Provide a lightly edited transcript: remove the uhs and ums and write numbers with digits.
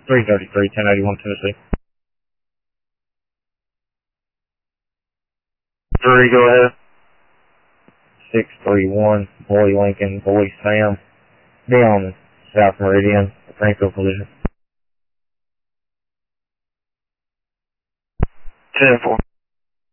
333, 1081 Tennessee. 3, go ahead. 631, Boy Lincoln, Boy Sam. Be on South Meridian, Frankville collision. 10-4.